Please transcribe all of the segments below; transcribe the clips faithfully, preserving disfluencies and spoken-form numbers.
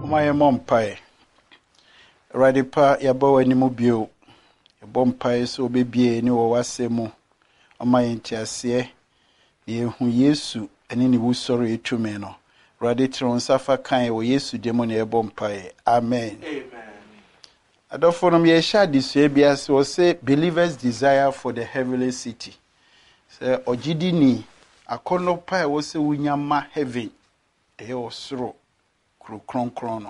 My mom pie. Radipa yabo any mobile. A bomb pie so baby any or was semo. On my interest, ye who yesu and any who sorry to meno. Raditron safa kind or yesu demon a bomb pie. Amen. Amen. I don't follow me a shad this Fabias will say believers' desire for the heavenly city. Say Ojidini, a corner pie was a winyama heaven. A osro. Kron krono.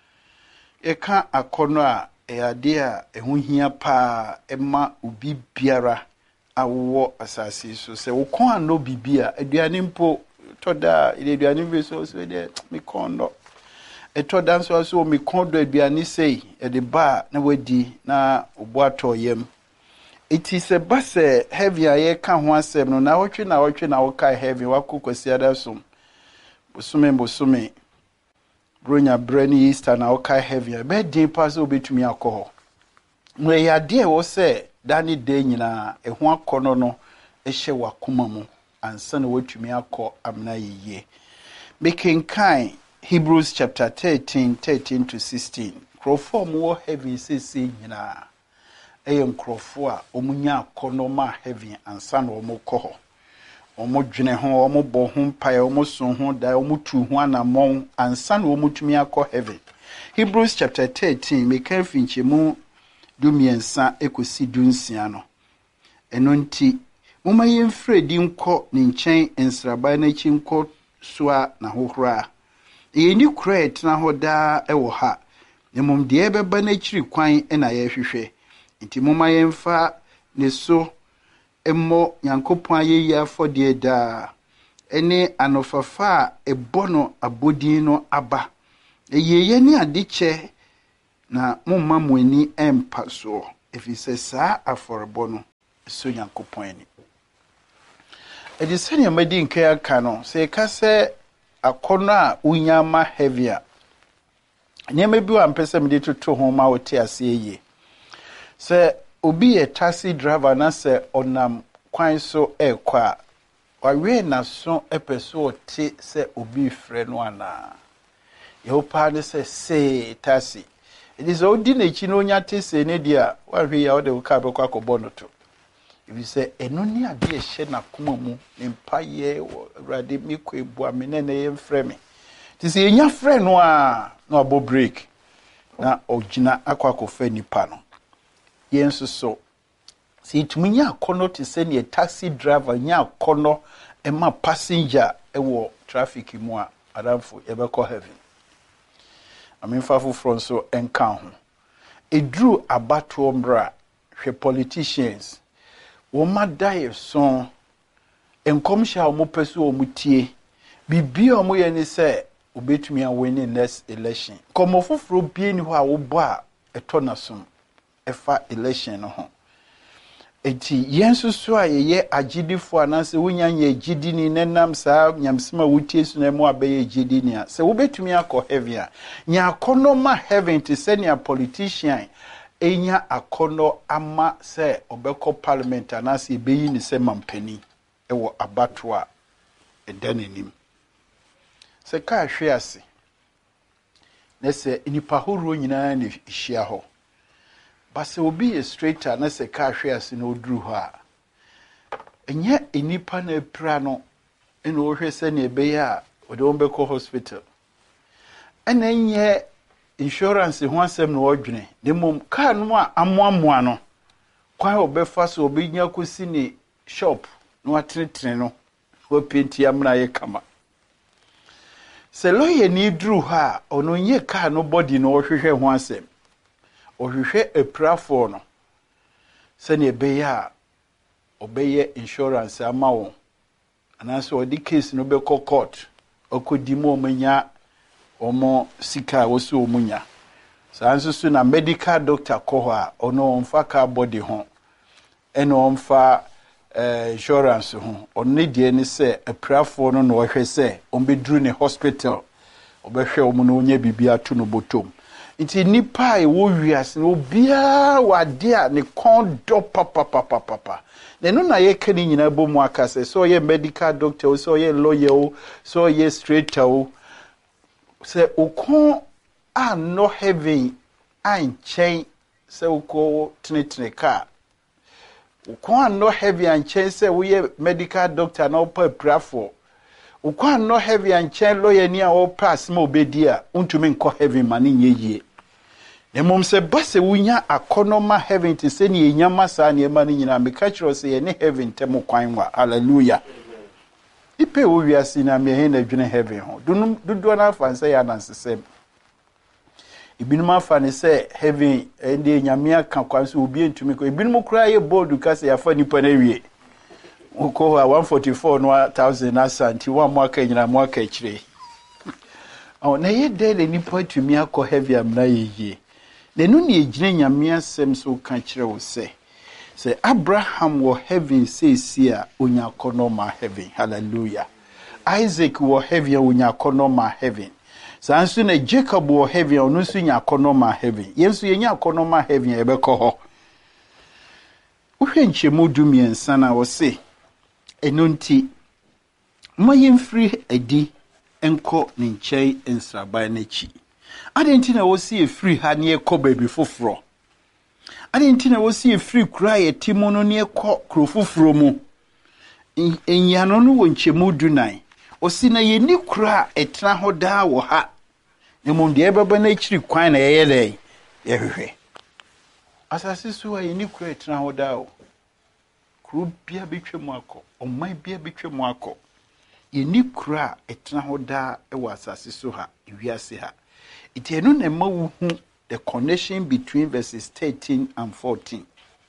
Eka akono a e ade a eho hia pa ema ubi biara awo asase so se wo kon ano bibia aduane mpo toda ile aduane bi so so de me kondo e toda nso so me kondo aduane sei e de ba na wadi na obo atoyem. It is a bus heavy aye ka ho asem no na wotwe na wotwe na wo kai heavy wakokwasi adasom bosume bosume Bronya Brenny Easter na okay heavy. Be dey pass obetumi akọ. Mwe ya de wo se dani de nyina eho akọ no ehye wakoma mu ansa na wetumi akọ amna yiye. Making kind Hebrews chapter thirteen thirteen to sixteen. Crofo mo heavy sisi nyina. Eyem crofo a omunya akọ no ma heavy ansa na omo kọ. Omo dwene ho omo bo ho mpae omo so ho da omo tu ho anamon ansa na omo tumi akọ heaven. Hebrews chapter thirteen me kan finche mu dumiensa ekosi dunsia no. Eno nti moma yemfre di nkọ ne nchen ensraba na chi nkọ soa na hohora. Yeni kura etna ho da ewo ha. Nemom de ebeba na chiri kwan na ye hwehwe. Nti moma yemfa ne so Emo Yankopon ayeyi afode da ene anofafa ebono abodin no aba eyeye ni adiche na mumma muani empa so efise saa aforebo no so Yankopon ani edisani amadi nke aka no se ka se akono a unyama heavy nyema bi wa mpese mede toto ho ma wote ase ye se obi a taxi driver na se onam kwan so ekwa wawe na so epeso te se obi frɛ no ana ye pa ne se se taxi it is odi na chi no nya te se ne dia wahwe ya ode ka be kwa kɔbɔ no to if you say eno ni ade ehye na koma mu ne mpaye awurade mi kɔ ebu amene na ye mfrɛ me ti se nya frɛ no a na abo break na ogina akwa kɔfa nipa no yenso so si itumunya akono te se ne taxi driver nya akono ema passenger ewo traffic mu a adamfo yebekɔ heaven aminfa foforo so enka ho edru abato mbra hwe politicians wo madaye so enkomhya wo peso wo mutie bibia wo ye ne se obetumi a win next election komo foforo bie ni ho a wo bo a eto na som efa election no ho eti yensu so a ye agidifo anase wonya nya agidini nenam saa nyamsema wutie so na mu abeye agidini a se wo betumi akɔ heaven a nya akono ma heaven te se ne politician enya akono ama se obekɔ parliament anase beyi ni se mampani ewo abato a edanenim se ka hwe ase na se nipa horo nyina ne hia ho base obi a straighter na se ka hwe ase na odru ho a enye enipa na pra no ene o hwe se na ebe ya o de ombekɔ hospital ene enye insurance ho asem na odwene de mom ka no a amoamoa no kwan obefa so obinya kosi ni shop no atretre no o penti amna ye kama se loye ni dru ha ono nye ka no body no ohwehwe ho asem ohwehwe eprafo no se ne be ya obeye insurance ama wo anaso odi case no be court okodi mo manya omo sika wo so omunya sanso so na medical doctor ko ho a ono omfa ka body ho eno omfa Uh, insurance ho onne die ne se aprafo no no ohwe se ombedru ne hospital obehwe omo no nya bibia to no botom nti nipa e wo wiase no bia wade a ne kon do papa papa papa ne no na ye kani nyina bomu aka se so ye medical doctor so ye lawyer so ye straighter se okon a no heaven and chain so ko tinitine ka ukwa no heavy and chain say we medical doctor no pa prafo ukwa no heavy and chain lawyer ni a o pass mo bedia untumi nko heavy mani nyeye nemom se base wunya akonoma heaven te se ni enyama sa ne mani nyina me ka kiro se ye ne heaven temo kwan wa hallelujah ipe wo wiase na me he na dwene heaven ho dunum dudu na afanse ya nansesem ibinum afane se heaven ende nyame aka kwan so obi entumi ko ibinum kura ye bold ka se ya fa nipa na wie uko one forty-four no thousand asanti wa mwaka nyina mwaka kire o na ye de le nipa tumi akọ heaven amna yeye na nu ne ejine nyame asem so ka kire wo se se Abraham wo heaven say sia onya konoma heaven hallelujah Isaac wo heaven onya konoma heaven sanso na Jacob wo heaven onu so nya konoma heaven yenso yenya konoma heaven ebekọ ho uhwe nchemu dumiensa na wo se enonti mayemfiri adi enko ne nkyai ensraban na chi adenti na wo se efiri ha ne ekọ baby foforo adenti na wo se efiri kura ye timono ne ekọ kro foforo mu enyano no wo nchemu dunan o si na ye ni kura etna ho da wo ha ne mum de ebeba na chiri kwan na ye ye ye hwehwe asase so ye ni kura etna ho da wo kru bia betwemu akọ omai bia betwemu akọ ye ni kura etna ho da e wa asase so ha ewiase ha itenu na ma wu hu the connection between verses thirteen and fourteen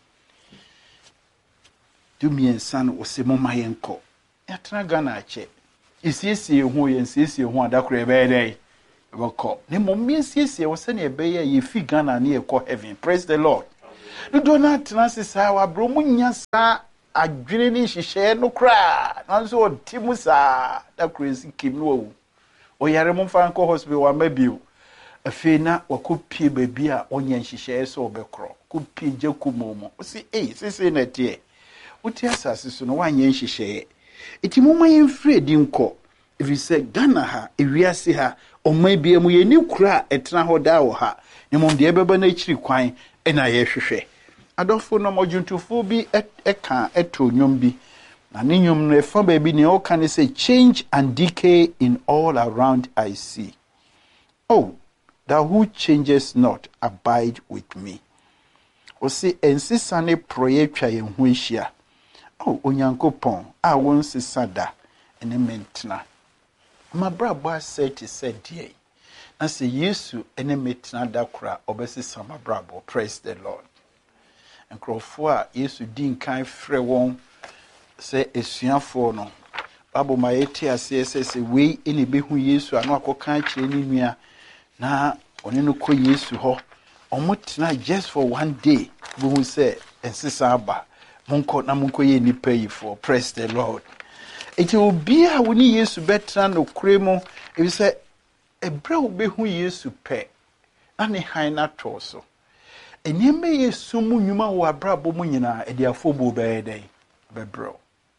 do me and son o se mo mayenko yatra gana ache isiesie hu ye nsiesie hu adakoro ebe dey bako ne mo miesiesie wo se na ebe ye ye fi gana na ye ko heaven praise the lord do do na tnase sa wa bro mu nyasa adwene ni hihye no kra nanso otimu sa da crazy kim no wo o yare mo fa nko hospital wa mabio afena wakopie baby a onye nhihye so obekro kopie jakumomo o si eh sese na tie uti asase so no wanye nhihye eti moma yemfre di nko if you say Ghana ha ewiase ha omma bia mu ye ni kura etna ho da wo ha ne mom de ebeba na chiri kwan e na ye hwehwe adofo no mojuntufo bi eka eto nyom bi na ne nyom no efa ba bi ne o kan say change and decay in all around I see. Oh, that who changes not abide with me. O see ensisane proye twa ye ho hia. Oh, onyankopon a won sisada ene mentna. Ma brabo aseti said die. Na se Yesu ene metna da kura obesisa ma brabo. Praise the Lord. Nkrofo a Yesu din kan frɛ won se esuafo no. Babo ma yeti ase se se we ene behu Yesu ano akokan kire ni nua na oni no ko Yesu ho. Omotena just for one day. Bo say ensisa aba. Monko na monko ye nipa yi for praise the Lord. Eti obi a woni Yesu betra no kremo e say ebra obehu Yesu pe na ne han na to so. Enyeme Yesu mu nyuma wo abrabo mu nyina e de afobu be den bebro.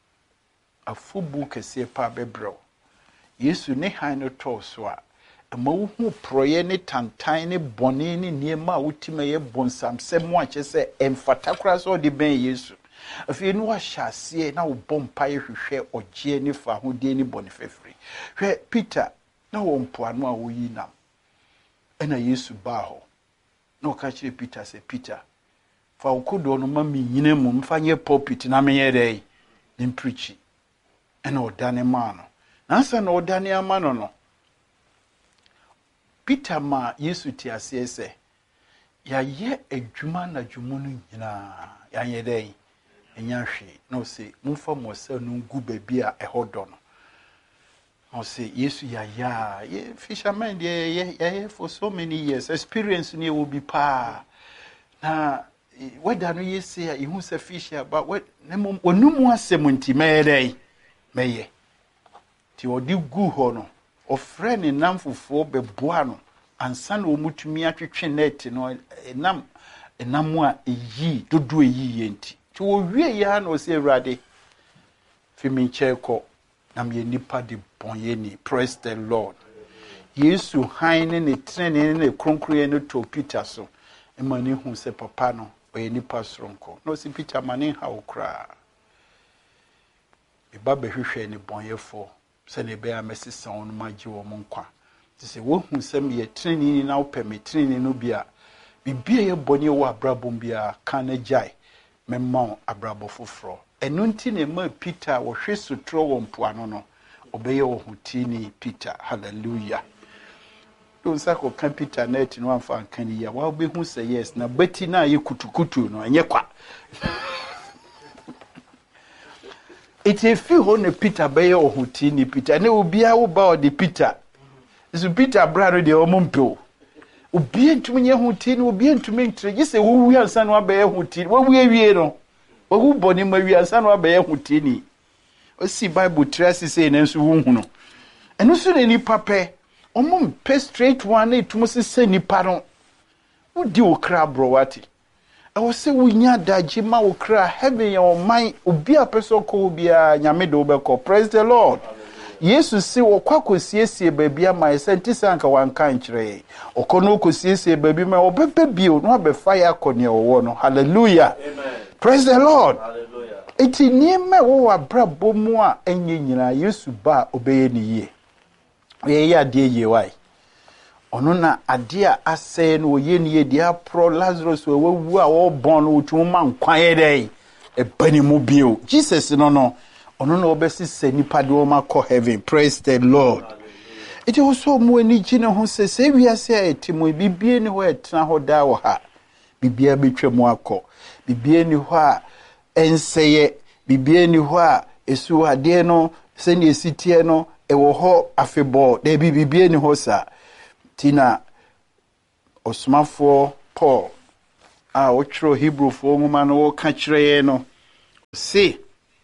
Afobu kese pa bebro. Yesu ne han no to so a ma wo hu proye ne tantan ne bone ne niema a wotime ye bonsam se mo a che se emfata kura so de ben Yesu. Afi no wa hyase na wo bompa ye hwehwe ogie ne fa ho de ne bone fefre. Hwe Peter na wo mpoano a wo yi nam. Ena Yesu ba ho. Na ka kire Peter se Peter fa okodo no ma mi nyine mu mfa nye pulpit na me ye dey nim preach. Ena odane ma no. Na nsa na odane ama no no. Peter ma Yesu ti ase se ya ye adwuma na dwumu no nyina ya ye dey enya hwe no se mumfa mo se no gu baby a ehodo no no se Yesu ya ya ye fisherman de ye ye for so many years experience ni will be pa na whether no ye say e hu se fisher but what nemu onumu asem nti meyedey meye ti odi gu ho no ofre ne namfofo beboa no ansa na omutumi atwetwe net no enam enam a eyi dodo eyi yenti ti wo wie ya na o se Awurade fi mi cheko na me nipa de bonyeni praise the Lord Yesu haine ne trene ne kronkroye ne to Peter so emani hu se papa no oye nipa soronko no si Peter mane ha okra e ba behwehwe ne bonyefo se ne be amesisa on magye wo nkwa ti se wo hu se me trene ni na opɛ me trene no bia bibia ye bɔne wo abrabom bia kan jai memma abrabo foforo enu nti ne ma Peter wo hwe sotro wo mpoano no obeye wo hutini Peter hallelujah. Don't say ko kan Peter net no amfa kan ya wa be hu say yes na bati na ye kutukutu no enye kwa it e fi ho ne Peter be ye ohuti ni Peter ne obia wo ba o de Peter so Peter brado de o mompo obia ntumi nye huti ni obia ntumi ntre gi se wo wi ansa no abaye huti wo wi awie no wo hu boni ma wi ansa no abaye huti ni o si Bible trace say na nso hu hu no eno so ne ni pape omum pe straight one e tumo se se nipa no udi okra bro wati e wo se wunya daji ma okra heaven ya oman obi apeso ko obi a nyame do be ko praise the Lord. Yesu si wo kwakosiesie baabia ma sentisa anka wanka nkyere okono kosiesie baabi ma obebe bio no abefa ya akone wo no hallelujah amen praise the Lord hallelujah eti niema wo abrabo mu a enye nyina Yesu ba obeye ni ye ye ya de ye wai ono na ade a asɛ no ye ni ye dia pro Lazarus wo wu a wo bon no twuma nkwan ye dai e bani mu bio Jesus no no ono na obesi se nipa de o ma ko heaven praise the Lord. It was so mu ani gine ho se se wiase a etimo bibie ni ho etena ho da wo ha bibia betwam akọ bibie ni ho a enseye bibie ni ho a esu ade no se ni esitie no ewo ho afebo de bibie ni ho sa tina osmafo Paul a wotro Hebrew fo ngoma no wo ka kire no se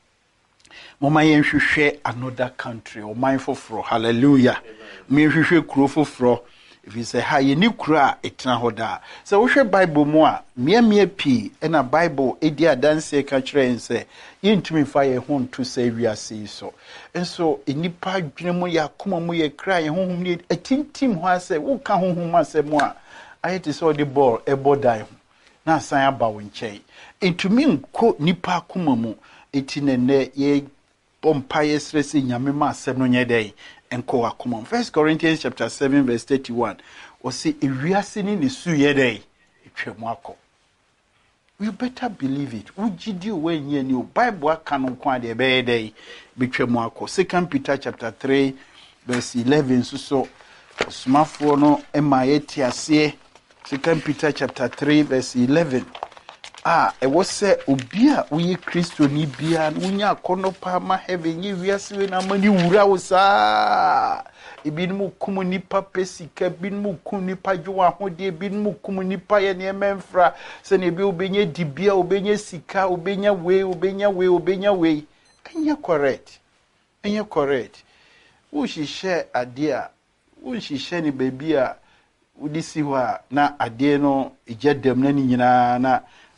mama yen hwehwe another country o man foforo hallelujah me hwehwe kuro foforo if you say ha ye ni kuro a etena hoda so wo hwe Bible mu a mia mia pi na Bible edi adanse ka kire nse yentumi fa ye ho nto say wiase so enso enipa dwene mu ya koma mu ye kra ye honhom ni atintim ho ase wo ka honhom ase mu a ayete so the ball e bodai na san aba wo nkyɛn entumi nko nipa koma mu etinene ye bompa yesresi nyame ma asem no nyedai enko akoma First Corinthians chapter seven verse thirty-one o se ewiase ni ne su yedai etwemu akọ. You better believe it. Ujidi we nye ni Bible aka no kwa de be yedai betwemu akọ. Second Peter chapter three verse eleven so so smafo no ema yeti ase. Second Peter chapter three verse eleven. Ah, e wo se obi a uye Kristo ni bia unya akono pa ma heaven ye wiase we na mani wura wo saa ebinmu kum nipa pesika binmu kum nipa dwo ahode binmu kum nipa ye ne memfra se ne bi obenye dibia obenye sika obenya we obenya we obenya we anya correct anya correct wo hihye ade a wo hihye ne baby a udisi ho a na ade no ejedam na ni nyina na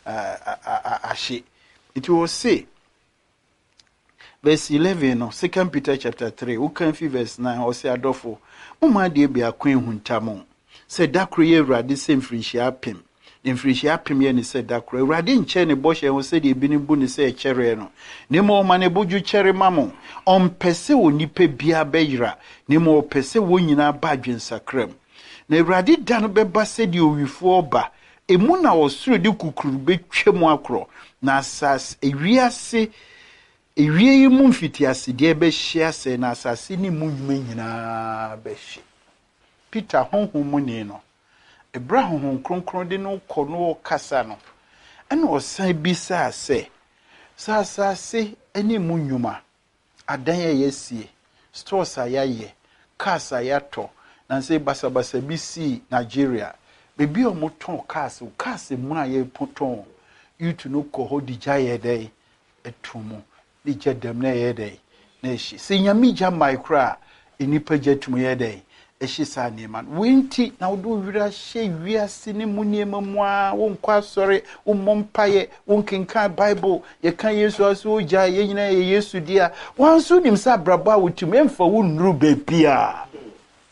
ashe. It will say verse eleven no Second Peter chapter three we can fi verse nine or say adofo mama de bia kwen huntamo say dakro ye urade sem frihia pem en frihia pem ye ne say dakro urade nche ne bo hye ho say de bi ne bu ne say kere no ne mo ma ne boju kere mamo on pese onipa bia beyira ne mo pese wo nyina ba adwensakram na urade dan beba say de owifo ba emu na osuru de kukuru betwemu akro na asas ewiase ewie yi mu mfitiase de be hia se na asase ni mu nwuma nyina be hye Peter honhom mu ni no Abraham hon kronkron de no kɔ no kasa no ɛna osan bisa se sa asase ani mu nwuma adan ye yesie stores ayaye cars ayato na se basa basa bisi Nigeria bebi o moton cars o cars mu aye poton yutu no ko ho di jaye dai etumu di jedam na ye dai na eshi se nyami ja micro enipa jetumu ye dai eshi sa neman wenti na wo do wira hye wiase ne mu niema mu a wo nkwa sore wo mompaye wo nkenka Bible ye kan Yesu aso ja ye nyina ye Yesu dia wanso nim sa brabo a wotum emfa wo nuru bebia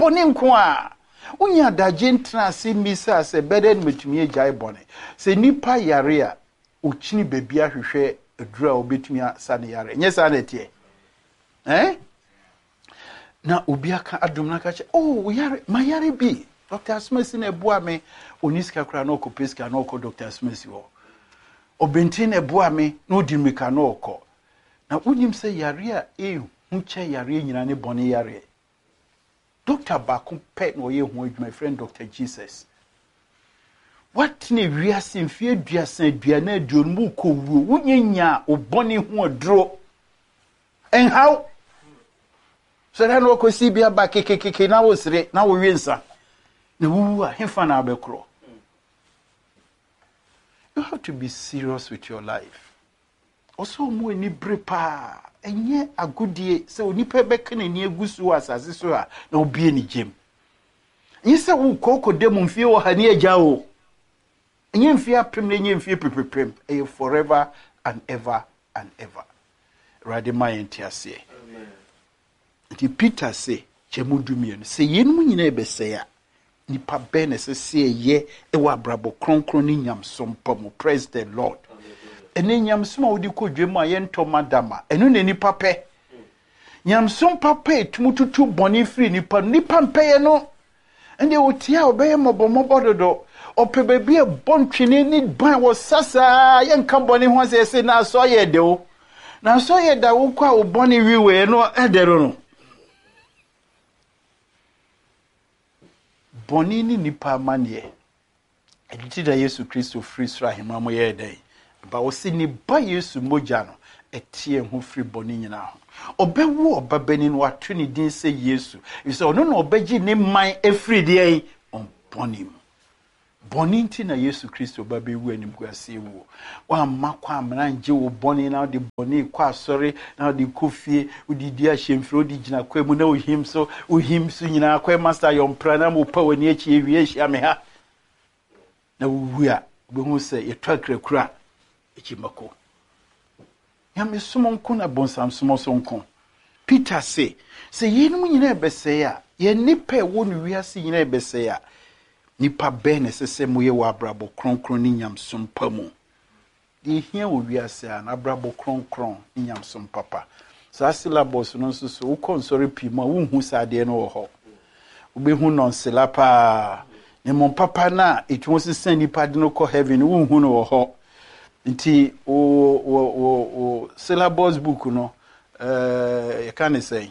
bɔne nko a wonya adagye ntena ase misa sɛ bɛdɛ no metumi agyae bɔne sɛ nipa yare a ochini bebi ahwehwɛ aduru a obetumi asa ne yare nyɛ saa na tie eh na obi aka adom na ka kyɛ oh yare ma yare bi Doctor Smith na eboa me oniska kra na okopeska na okɔ Doctor Smith wo obenti na eboa me na odi mika na okɔ na wonim sɛ yare a ehu kyɛ yare nyina ne bɔne yare Doctor Baku pet no ye hu my friend Doctor Jesus what ne wiase mfie duasa duana aduonu mu kɔwuo wonyanya obɔne hu aduro and how so then wo kosi bia ba kekekeke na wo sire na wo wiensa na wu a hefa na abekro you have to be serious with your life also mu ani brepa enye agodie se onipa beka na ni agusu asase so a na obie ni gem enye se wo kokko dem mfie wo ha ne agya wo enye mfie apem na enye mfie pepepem e forever and ever and ever rade my entiase amen ti Peter say chemudumie no se yenum nyina ebese ya nipa be na se se ye e wa brabo kronkron ni nyamsom pam praise the Lord ene nyamsom a wodi kodwem a ye ntoma dama eno ne nipa pe nyamsom papa etumututu boni free nipa nipa mpeye no ende otia obeye mobomobo dodo ope bebi e bontwene ni ban wo sasa ye nka boni ho se se na so ye de wo na so ye da wo kwa oboni wiwe no edero no boni ni nipa manie editi da Yesu Kristo free sra hema mo ye dai ba wo se ni ba Yesu moja no etie ho free boni nyina ho obewu obabani no ato ni din se Yesu ise ono no obeji ni man efri de ai on boni boni nti na Yesu Kristo babewu anim guase wu wa makwa amra nje wo boni na de boni kwa sori na de kofie udidi a hemfro odi gina kwa mu na ohim so ohim so nyina kwa master yon prana mo pa wani achi ewie ahia me ha na wu a behu se yetwakra kura echimako ya me somonko na bonsam somosonko Peter say se yinum nyina ebese ya ye nipa wo no wiase nyina ebese ya nipa ben sese moye wa abrabo kronkron ni nyamsom pamu de hia wo wiase a na abrabo kronkron ni nyamsom papa sa syllabus no so so ukonsori pima wo hu sade no wo ho obehu non selapa ne mon papa na etwo sesen nipa de no ko heaven wo hu no wo ho nti o o o syllabus book no eh you can say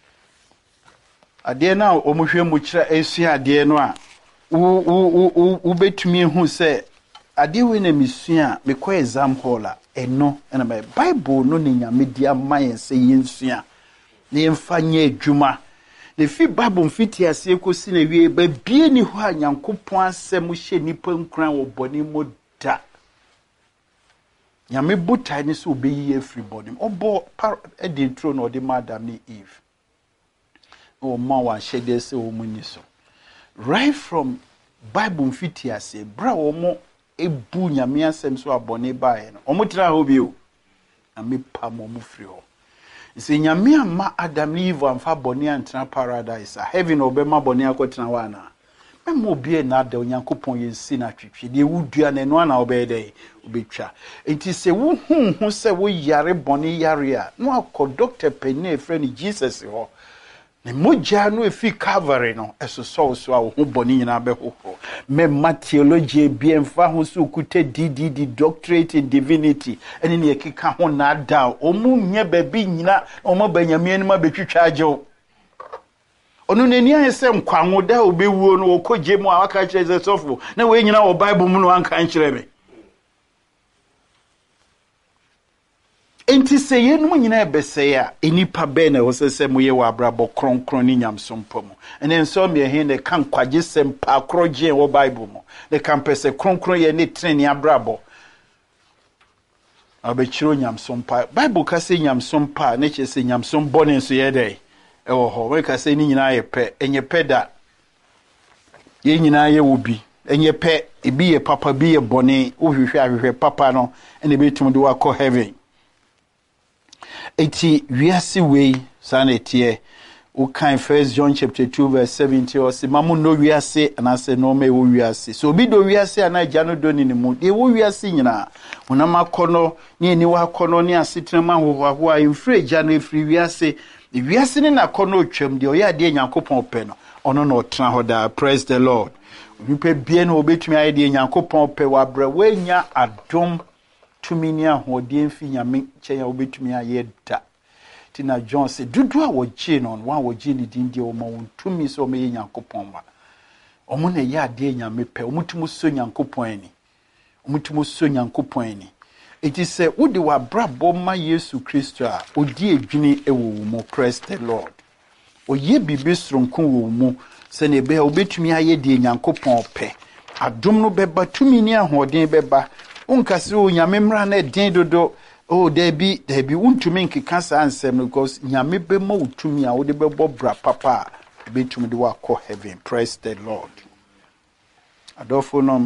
ade na o mo hwe mo kira esua ade no a u u u betumi hu se ade we na misua me ko exam hall a eno na my Bible no ne nyame dia man se yensua ne mfanye adwuma ne fi Bible mfiti ase ekosi na wie ba bie ni ho a Nyankopon asem hye nipa nkran wo bone mo da nyame butai ni so obeyi everybody obo edi intro no de Madam ni Eve o ma wa shede se o muni so right from Bible mfiti ase bra wo mo ebu nyame asem so abone bae no omo tira ho bio ame pa mo mu free ho ise nyame ama Adam ni Eve amfa bone antena paradise a heaven obema bone akotena wana memo bie na da Onyankopon yensi na twetwe de wudua na no na obede obetwa enti se wo hu hu se wo yare bone yare a no akọ doctor penny friend Jesus ho ne moja no efi Calvary no eso so so a wo hu bone nyina be ho me theology bi emfa ho so kute D D D doctorate in divinity ene ne ekeka ho na da o mu nye ba bi nyina o mo banyame anima betwitwa agyew onu neni ayesem kwanwo da obewuo no okoje mu awaka kire sofo na we nyina wo Bible mu no anka nkire me enti se yenum nyina ebese ya enipa be na wo sese mu ye wa abrabo kronkron ni nyamsom pomu ene nso me he ne kan kwaje sem pa kroje wo Bible mu ne kan pese kronkron ye ne treni abrabo abechiro nyamsom pa Bible ka se nyamsom pa ne che se nyamsom bone nso ye dai ewo ho we ka se ni nyina ye pe enye peda ye nyina ye wo bi enye pe ebi ye papa bi ye bone wo hwehwe ahwehwe papa no ene betum de wa ko heaven eti wiase wei sanetie Okay, First John chapter two verse seventeen or say mamu no wiase and I say no me wo wiase. So bi do wiase and I jano do ni mu. De wo wiase nyina. Onama kono ni eni wa kono ni asetrema ho ho a infre jano free wiase. The wiase ni na kono twam de oya de Nyankopon pe no. Ono no tra ho da. Praise the Lord. Nipa bia na obetumi aye de Nyankopon pe wa bra we nya adom tumi ni ahode mfi nyame kyen obetumi aye da. Tina John said, Dudu a wajin on one wajin in India or Mount Tumi so me Yankopon. Omune ya de Yamepe, Umutumu son Yankopoeni. Umutumu son Yankopoeni. It is said, Would you have brought Bomma Yesu Christa, O dear Jini Ewu mo, praise the Lord. O ye be bistron kun mo, send a bear obey to me a ye de Yankopon pe. I don't know beba two minia who de beba. Uncasro Yamemra ne do. Oh, there be there be want to make cancer answer because nyame be mo to me a wo de be bobra papa be to me de wa call heaven. Praise the Lord. Adolfo nom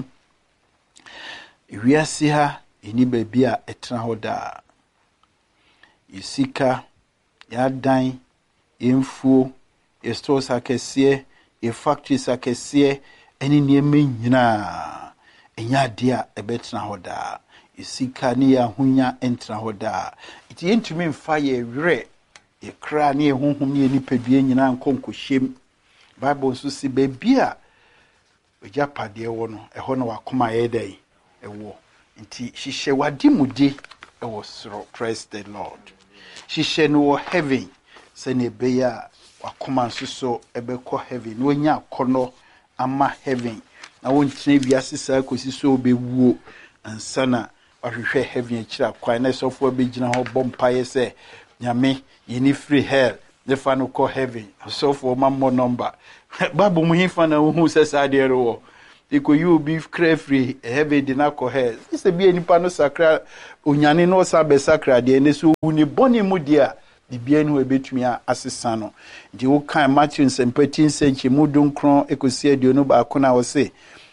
wiase ha eni ba bia etena hoda isika ya dan emfuo esto sakese e factory sakese eni nieme nyina enya dia ebetena hoda isika ni ya hunya entra hoda iti entumi mfa ye were ye kra ni ehunhum ni nipadua nyina nkonkohyem bible nso si bebia ojapade wo no eho no wakoma ye dai ewo nti hihye wadi mude ewo soro. Praise the Lord. Hihye no wo heaven se ne beya wakoma nso so ebekọ heaven no nya akono ama heaven na wontine biase sa kosi so obewuo ansana ahwehwe heaven akira kwan na sofo abegina ho bompaye se nyame yini free hell the final call heaven sofo mammo number babu muhifa na hu se sade ro iko you be free heaven dina call hell ise bi enipa no sakra onyane no sabe sakra de ne so uni boni mu dia bibia no ebetumi asesa no di wo kan Matthew seventeen senchi mudun kron ekosi aduonu ba akona wo se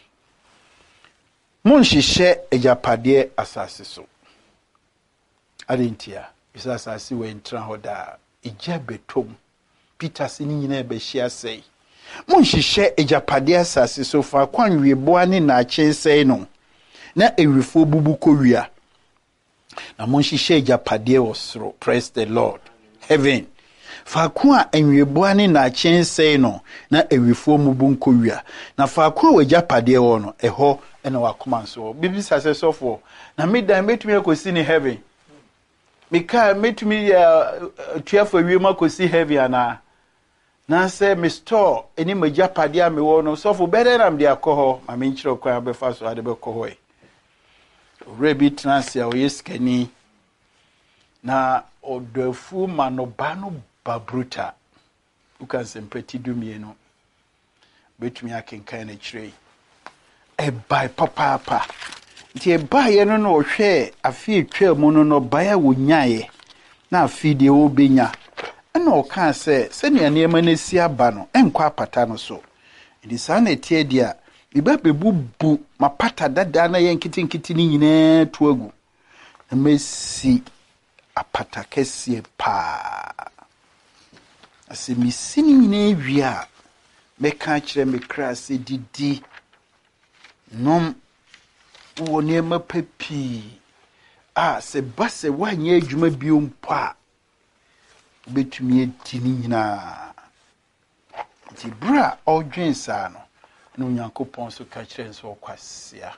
Monshihye ejapade asase so. Adentia, bisa asase we ntra hoda. Ija betom. Peter sini nyina ebehia sei. Monshihye ejapade asase so fa kwanwe boane na achensei no. Na ewifo bubu kowia. Na monshihye ejapade osoro. Praise the Lord. Heaven. Fa kwa enwe boane na achensei no. Na ewifo mubu nkowia. Na fa kwa wejapade wo no eho ena wakoma so bibi sase sofo na medan metumi akosi ni heaven mika metumi ya tuafo wiem akosi heaven ana na se me store eni majapade ame wo no sofo bere nam de akoho ma me nchiro kwa be fa so ade be koho e rebi transia o yeskani na odofu manobano babruta ukanse mpeti dumie no betumi akenkan na chire e bai papa papa nti e bai ye no no hwe afi twa mu no no bai wonyae na afi de wo benya na o kan se se ne anema na si aba no enkwa apata no so ndi sa na tie dia biba bebubu mapata dada na ye nkitinkiti ni nyina to agu na mesi apata kese pa ase misini nyina wia meka kire me krase didi nom woni ma papi ah se base wanye adwuma biom pa betumi etini nyina ti bra odwen sa no no Nyankopon so ka kire nso kwasia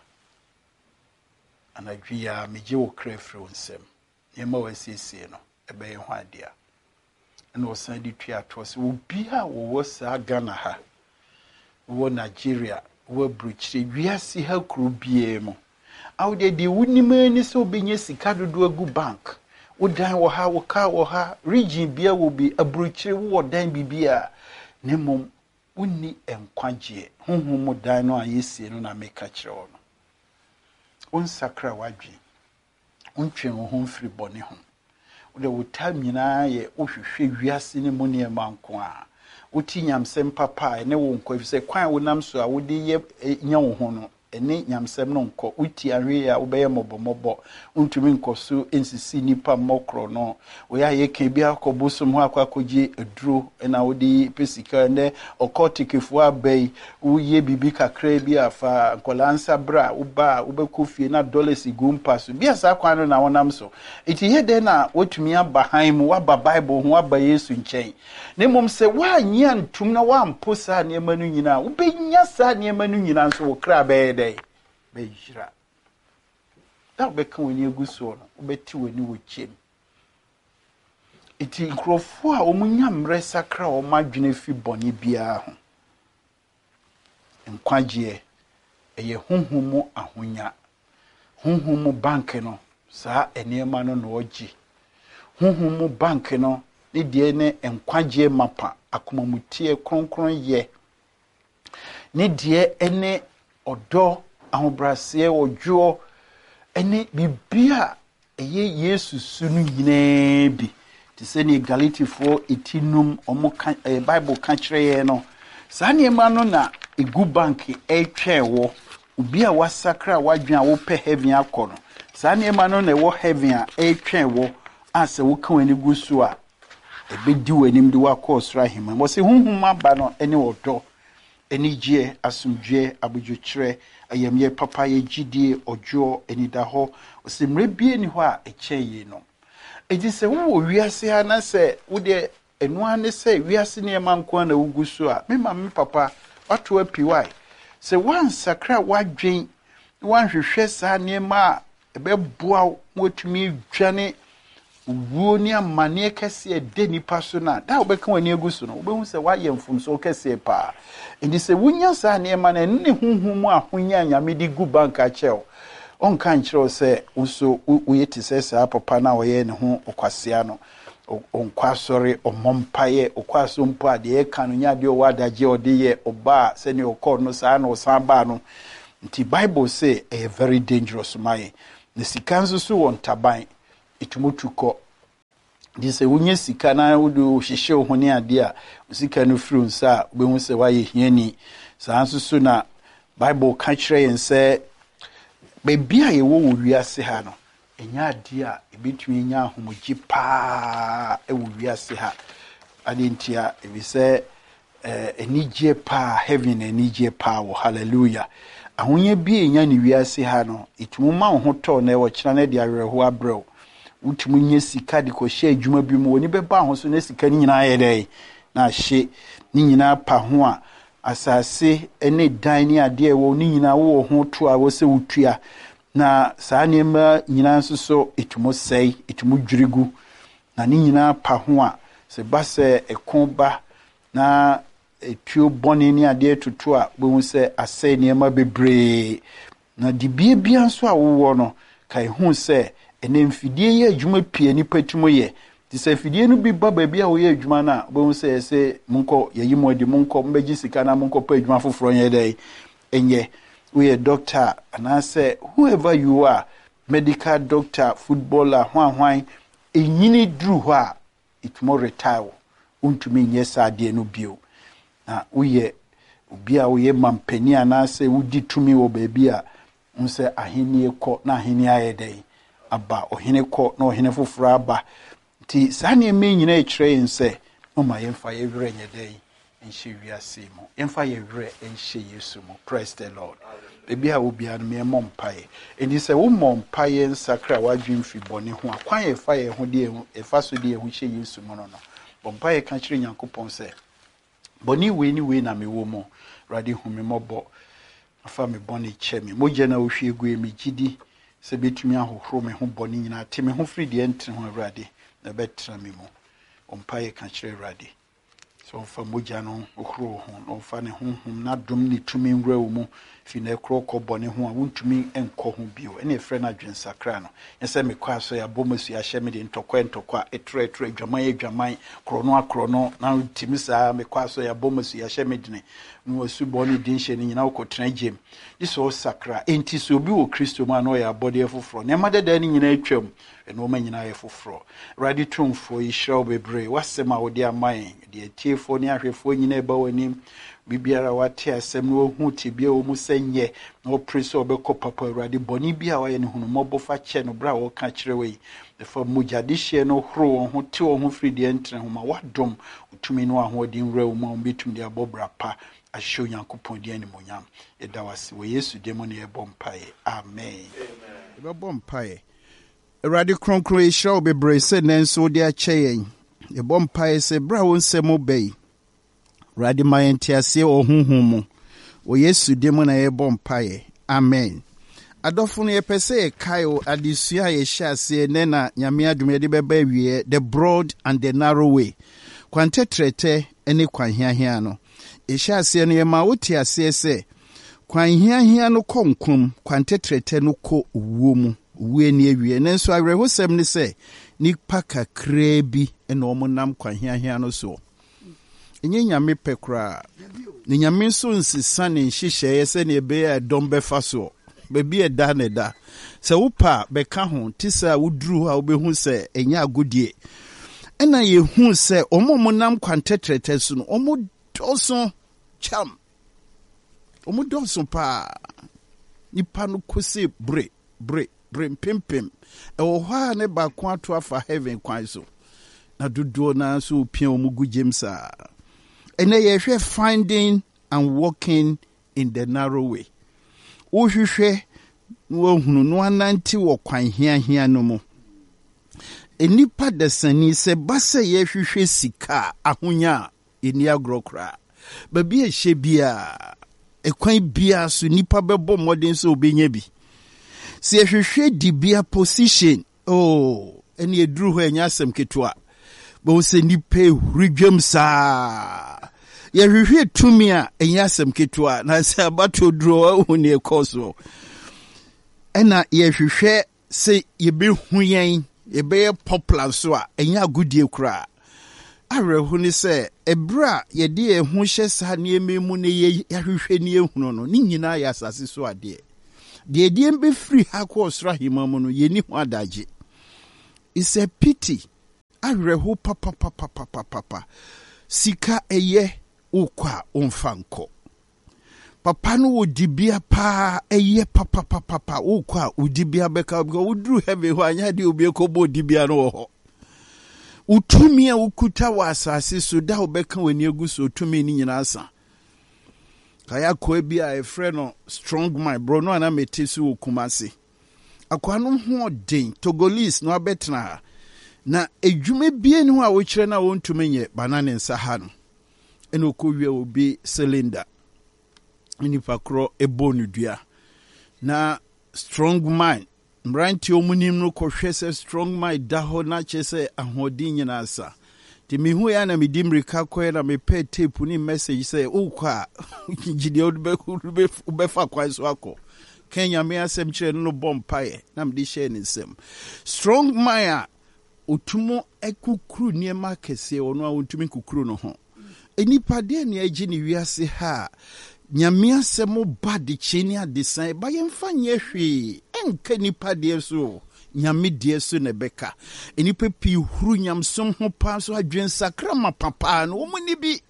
anadwia meje wo krefre onsem yema wasiesie no ebe ye ho adia na osan di twa to se obi a wo sa Ghana ha wo Nigeria wo bruchiri wiase ha kru bie mo awde di wunima ni so benye sika dodo agu bank wo dan wo ha wo ka wo ha region bia wo bi abruchiri wo dan bibia ne mom wonni enkwaje honhom mo dan no ayesie no na meka kire wo no on sakra wadwi ontwe wo ho mfiri bone ho wo wo tam nyina ye ohwehwe wiase ne mo ne manko a uti nyamsem papa ne wo nkwa fi se kwan wo nam so a wo de ye nya wo ho no ene nyamsem no nko uti ahwe a ubeye mobomobo untumi nkoso ensisi nipa mokro no oya ye kan bi akobosum ho akwakoji eduro na wodi pesika ne okotikefo abai uye bibi kakra bi afa nkolansa bra uba ubekofie na dollars igumpa so bia sa kwano na wonam so iti ye de na wotumi abahan mu waba bible ho aba yesu nchen ne mom se wa nya ntum na wa mposa ne manu nyina ubenya sa ne manu nyina so wo kra be de be jira da be kan woni eguso no ubeti woni wo chem iti nkrofo a omunya mre sakra o madwene fi boni bia ho nkwagie eye honhomu ahonya honhomu bank no saa enema no no ogi honhomu bank no ne die ne nkwagie mapa akomamutie kronkron ye ne die ene odo ahobrase odwo ene bibia eye yesu sunu nyina bi ti se ni Galatifo etinum omo kan eh, Bible kan kire no saa niema no na egu bank etwewo obi a wasakra wadwen a wo pe heaven akono saa niema no na wo heaven a etwewo ase wo kan ani gusu a ebedi wanim de wakọ sra hima mo se hunhum aba no ene odo eni gie asumdwe abudwukire ayamye papa ye gidie ojo eni da ho osimre bie ni ho a echeye no edi se wo wiase ha na se wo de enu ane se wiase ne manko na wugusu a me ma me papa wato apiwai se wan sakra wadwen wan hwehwe sa ne ma ebeboa wotumi dwane wuo ni amane kese de nipa so na da obeka wani egusu no obehu se wa yemfum so kese pa edi se wunya sa ne ma na ne hunhum a hunya nyame di gu bank a cheo on kan chiro se uso uyeti sese papa na oye ne ho okwasea no onkwasori omompaye okwaso mpo ade e kanu nya de owadaje odeye oba se ne okor no sa na osamba no nti Bible say a very dangerous mai ne sikanzo so won taban itumutuko dise wunye sika na wudu hihye ohone ade a sika no fru nsa obehu se waye hiani sanso so na Bible ka kire yen se bebia ye wo wiase ha no enya ade a ebetumi nya ahomoji pa e wo wiase ha adentia ebi se eh enije pa heaven enije pa wo hallelujah ahonye bi enya ni wiase ha no itumuma ho to na e wo kira na de awerho abrew utumu nye sika de ko hye adwuma bi mu woni beba ho so na sika ni nyina ye dai na hye ni nyina pa ho a asase ene dan ni ade wo ni nyina wo ho to a wo se wutua na saa niema nyina nso so itumo sei itumo dwirigu na ni nyina pa ho a se ba se ekon ba na etuo boni ni ade tutu a bo hu se asai niema bebre na dibie bia nso a wo no kai hu se ene mfidie ye adwuma pie ni patumo ye ti se fidie no bi ba ba bia wo ye adwuma na bo hu se se munko yeyi modi munko mbegi sika na munko pa adwuma foforo ye dai enye we a doctor and I say whoever you are medical doctor footballer hwan hwan enyini dru ho a it more retire untumi nyesa ade no bio na we obi a we mampani ana say wudi tumi wo ba bia unse ahenie ko na ahenie ayedai aba ohene ko na ohene foforo aba ti sane me nyina e kire nse no ma yemfa ye were nyedai enhye wiase mo yemfa ye were enhye Yesu mo praise the Lord ebi a obi an me mompaye eni se wo mompaye nsakra wadwin fi bone ho akwan ye fa ye ho de e fa so de e ho hye Yesu mo no no mompaye ka kire Nyankopon se bone we ni we na me wo mo rade hu me mobo afa me bone che me moje na wo hwe egu e me gidi se betumi ahohoro me ho bone nyina te me ho firi de entre ho rade na betra me mo mompaye ka kire rade so fa moja no ohoro ho no fa ne honhom na dom ni tumi nwura wo mu fi na ekro ko bone ho a wontumi enko ho bio ene efre na dwensakra no yese me kwa so ya bomasu ya hye me de ntokwa ntokwa etre etre dwaman adwaman krono akrono na timi saa me kwa so ya bomasu ya hye me dine no wasu bone din hye ni nyina ukotena gem iso sakra enti so bi wo Kristo ma no ya body efoforo ne madada ni nyina atwam and woman in I for fro. Ready tomb for ye shall be brave. What's the my dear mine? The tear for near for you neighbor in him. Bibiara wate asem no hu tibia o mu senye no preso obekọ papa urade boni bia wa ye ne hunu mobo fa che no bra wo ka kire we the for mujadihye no horo won ho te won ho fridi entre ho ma wadom utumi no ahodin wura wo ma betum dia bobra pa ahyo yankopon dia ni monyam eda wase we Yesu demo ne ebompae amen amen ebompae urade kronkro e show be brese nenso dia cheyen ebompae se bra won semo bei Radi mayentia o hunhumu. O Yesu demo na yebo mpaye. Amen. Adofunu ye pese kayo adisuya ye shase nena nyame adum de beba wie the broad and the narrow way. Kwante trete ene kwan hiahia no. E shase no ye ma woti ase se kwan hiahia no konkom kwante trete no ko wuo mu. Wuo ni awie nenso awerehosem ni se nipa kakra bi ene omonam kwan hiahia no so. Enye nyame pekra ni nyame so nsisa ne nhihye yese ne be ya dombe faso bebi e da ne da se wopa beka ho tisa wuduru ha obehu se enya agodie ena ye hu se omo nam kwantetrete so no omo doso cham omo doso pa nipa no kose bre bre bre pimpim e wo ha ne ba kwa to afa heaven kwan so na dodo na so pia omo gu jemsa. And they are finding and walking in the narrow way. Uhushe no no nanti wo kwan hia hia no mo. Enipa desani se base ye hwehwe sika ahonya eni agrokra. Ba bi ehye bia ekwan bia so nipa bebo modern so obenya bi. Se hwehwe di bia position. Oh, eni eduru ho enya asem ketwa. Bo se nipe hurigwem sa ye hwehwe tumi a enya asem ketwa na se abato duro hu ne ekoso ena ye hwehwe se ye be hu yen ye be popular so a enya agudie kura arehu ni se ebra ye de ehu hye sa ne ememu ne ye hwehwe ne ehunu no ni nyina ya asase so ade de de be free ha ko osra himamu no ye ni hu adaje. It's a pity. Arehu papa papa papa papa sika eye ukwa umfanko papa no udibia pa eye papa papa papa ukwa udibia beka because udru heavy ho anya de obi ekobo udibia no ho utumi a ukuta wa asase so da obeka wani eguso utumi ni nyina asa kaya ko bia e frɛ no strong my bro no ana metesi okumase akwa no ho den Togolese no abetna na edwume bie ni ho a wo kire na wo ntumi nye banane nsa ha no eno ko wie obi cylinder ni pakro ebonu dua na strong mind mranti omunim no ko hwese strong mind da ho na chese ahodin nyina asa ti mi hu ya na mi dimrika ko na me pe tape ni message say ukwa gide odbe be fa kwa so akọ Kenya me asem kire no bompae na me di share ni sem strong mind otumo ekukuru niema kese ono a ontumi kukuru no ho enipa de ne agi ni wiase ha nyame asemo bade cheni adesan ba yemfa nye hwe enka nipa de so nyame de so ne beka enipa pi huru nyamsom ho pa so adwen sakra ma papa no wo ni bi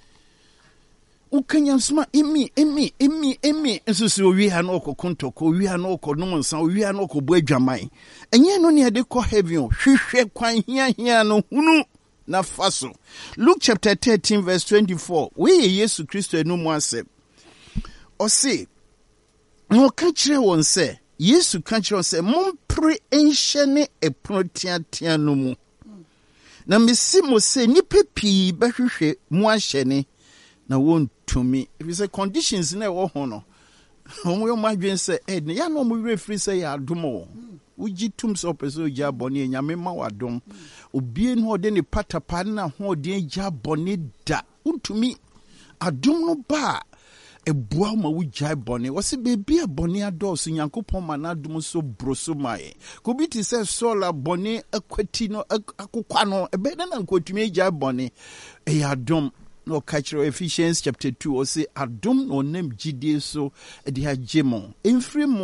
ukanyansoma emi emi emi emi ensusu owi ha no okokonto ko owi ha no okonom nsan owi ha no okobo adwaman enye no ne de ko heaven hwehwe kwan hia hia no hunu na faso. Luke chapter thirteen verse twenty-four we Yesu Kristo enu mu asem o se no ka kire won se Yesu ka kire won se mompre enhyene eprotiatia no mu na mesi mo se ni pepi bahwehwe mu ahyene na won tumi if you say conditions na wo ho no omo yo madwen say eh ya no mo refri say ya adomo uji tum so peso ja boni nyame ma wadom obie no de ne patapa na ho de ja boni da untumi adom no ba ebua ma wujai boni wose bebi a boni ados nyankopon ma na adom so broso mai ko bi ti say sola boni akwati no akokwa no ebe na nkotumi ja boni e ya adom no catch Ephesians chapter two or say adom no nem gidie so e de agemo emfiri mo a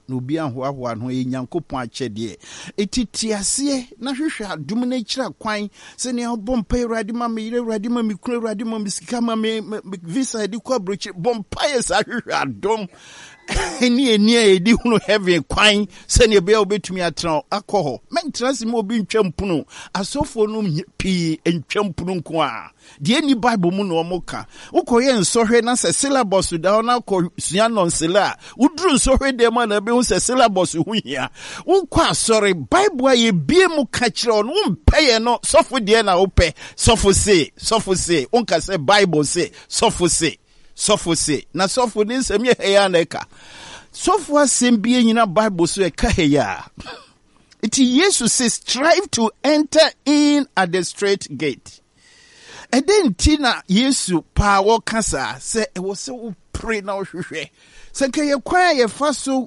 no bi anhoahoa no e Nyankopon akyɛdeɛ etitiase na hwehwɛ adom na kyira kwan sɛ ne obompa Awurade ma me yire Awurade ma me kura Awurade ma me sika ma me visa di kwa brochi bompa yɛ sa hwehwɛ adom eni eni e di hunu heaven kwan sɛ ne be obetumi atra akɔ hɔ mentrase mo obi ntwampuno asofo no pii ntwampuno nko a de ni Bible mu no mo ka ukoye nsohwe na sɛ syllabus da na kɔ sua nonsela uduru nsohwe de ma na be hu sɛ syllabus hu hia ukɔ asɔre Bible a ye bie mu ka kyerɛ no mpɛye no sɔfo de na wopɛ sɔfo se sɔfo se unka sɛ Bible se sɔfo se sɔfo se na sɔfo ni nsɛm yɛ heya na ɛka sɔfo asɛm bie nyina Bible so ɛka heya it Jesus says strive to enter in at the straight gate. And then Tina Yesu pa wo kasa say e wo se wo pray na wo hwehwe se nka ye kwan ye fa so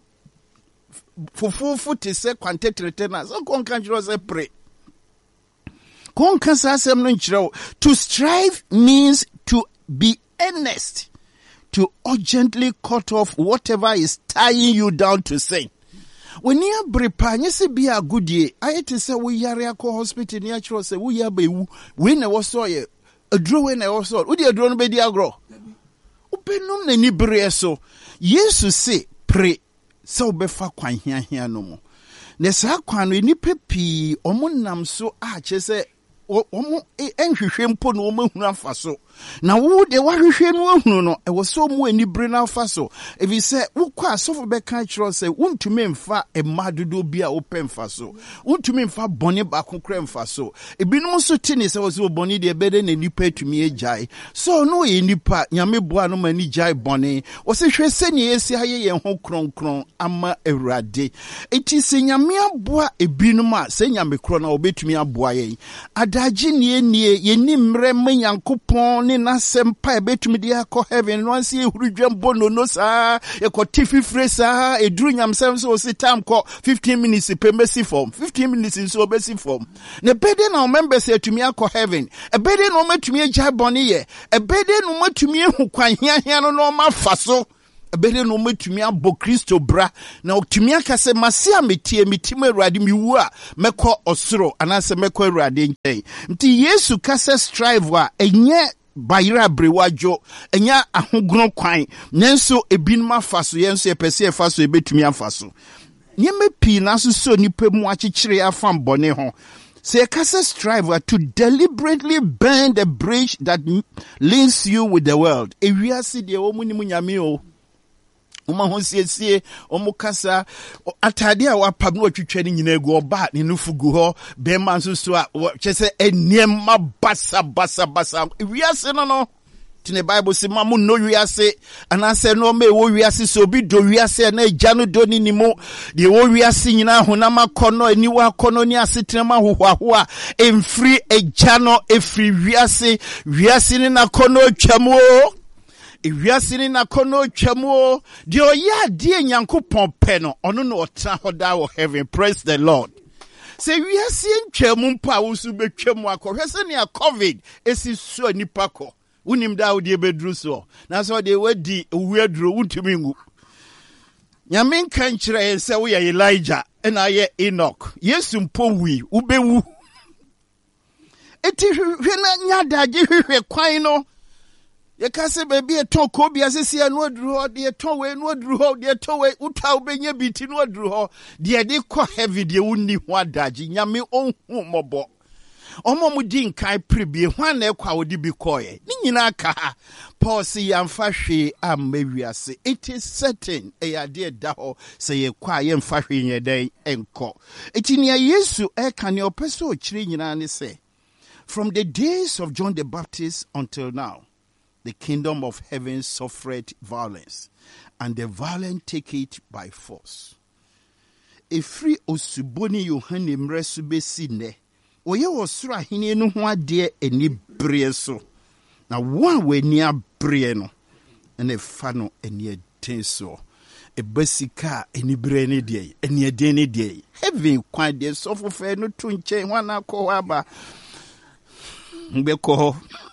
fufufu te se kwantetrete na so kon kan jiro se pray kon kasa asem no nkyerɛ to strive means to be earnest, to urgently cut off whatever is tying you down to sin. When you brepa nyese bia agudie ayete se wo yare akɔ hospital ni akiro se wo ya bewu we na wo so ye aduro we na wo so wo di aduro no be di agro ubenum na ni bere so Yesu se pray se obefa kwan hia hia no mo na sa kwan no ni pepi omunam so a kyese omo enhwehwe mpo no omahunu afa so na wo de wahwehwe no ahunu no e wo so mu anibere na afa so ebi se wo kwa asofo be kan kyerɛ se wontumi mfa emadodo bi a wo pemfa so wontumi mfa bɔne ba kokora mfa so ebinom so tini se wo se bɔne de bede na nipa atumi agyae so no ye nipa nyame boa no mani gyae bɔne wo se hwɛ se ne esi aye ye ho kronkron ama Awurade enti se nyame aboa ebinom a se nyame kro na obetumi aboa ye adagye nie nie ye ni mre manyankopon ni na sempa ebetumi dia akɔ heaven no anse ehuru dwambo no no saa ekɔ tifi fresa eduru nyamsem so si time kɔ fifteen minutes per mercy form fifteen minutes so obesi form ne bede na members etumi akɔ heaven ebede na omatumi agya bɔne ye ebede na omatumi ehu kwan hia hia no no mafa so ebede no omatumi abɔ Kristo bra na otumi akase mase ametie mitim Awurade miwu a mekɔ osoro anase mekɔ Awurade nkyɛn nti Yesu kase strive a enye bayira brewajo enya ahogrono kwan nenso ebinom afaso yenso epese efaso ebetumi afaso nyeme pi na so so nipa mu akyekyere afam bɔne ho say kase strive to deliberately burn the bridge that links you with the world ewiase de omunimu nyame o Uma honsiesie omo kasa atade a wapam no atwitwa ni nyina egu oba ne nufugu ho be man so so a kyese eniem basa basa basa wiase no no tine Bible say mamu no wiase anase no me wo wiase so bi do wiase na agya no do ni nimo de wo wiase nyina honam akɔno aniwa akɔno ni asetrema hohoaho a emfiri agya no efiri wiase wiase ni na akɔno atwamo Ewiase ni na kono twamo de oya de Nyankopon pɛ no ono no ɔtra hoda wɔ heaven praise the Lord se wiase ntwamu mpa wo so betwamu akɔ hwese ne a covid esi so nipa kɔ unim da wo de bedru so na so de wadi wuaduro wuntumi ngu nyame nkan kyerɛ sɛ wo yɛ Elijah na yɛ Enoch Yesu mpo wi ubewu eti hwe na nyadagye hwehwe kwan no ye kase baby eton ko bia sesi anu aduru ho de eton we nu aduru ho de eton we uta obenya biti nu aduru ho de de kɔ heavy de wonni ho adagye nyame onhu mobo omo mu di nkan prebie ho na ekwa wodi bi koye ni nyina ka Paul si yamfa hwe amawiase it is certain e ade da ho se ye kwa ye mfa hwe nyeden enko etinia Yesu e ka ne opeso okire nyina ne se from the days of John the Baptist until now the kingdom of heaven suffered violence, and the violent take it by force. A free osuboni Yohane mresu sine. Oye osura hini no ho ade eni brie so. Na one we ni abrie no. Ene fa no eni eden so. E basika eni brie ne de. Eni eden ne de. Heaven kwan de so fe no to nchen wana ko aba. Mbe ko